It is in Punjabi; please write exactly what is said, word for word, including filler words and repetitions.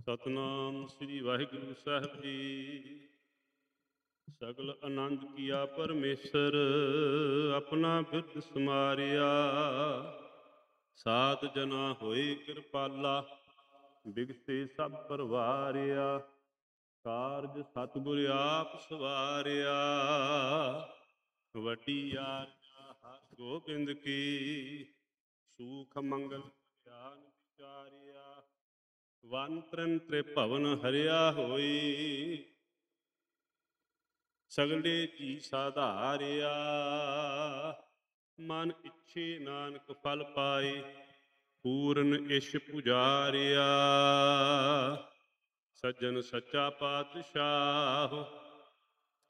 ਸਤਨਾਮ ਸ੍ਰੀ ਵਾਹਿਗੁਰੂ ਸਾਹਿਬ ਜੀ। ਸਗਲ ਆਨੰਦ ਕੀਆ ਪਰਮੇਸ਼ਰ, ਆਪਣਾ ਬਿਰਦ ਸਮਾਰਿਆ। ਸਾਧ ਜਨਾ ਹੋਏ ਕਿਰਪਾਲਾ, ਬਿਗਸੇ ਸਭ ਪਰਵਾਰਿਆ। ਕਾਰਜ ਸਤਿਗੁਰ ਆਪ ਸਵਾਰਿਆ, ਵੱਡੀ ਆਰਜਾ ਹਰਿ ਗੋਬਿੰਦ ਕੀ। ਸੂਖ ਮੰਗਲ ਗਿਆਨ ਵਿਚਾਰਿਆ, ਵਨ ਤ੍ਰਿਨ ਤ੍ਰਿਭਵਨ ਹਰਿਆ ਹੋਈ। ਸਗਲੇ ਜੀ ਸਾਧਾਰਿਆ, ਮਨ ਇੱਛੇ ਨਾਨਕ ਫਲ ਪਾਏ। ਪੂਰਨ ਇਛ ਪੁਜਾਰਿਆ, ਸੱਜਣ ਸੱਚਾ ਪਾਤਸ਼ਾਹ,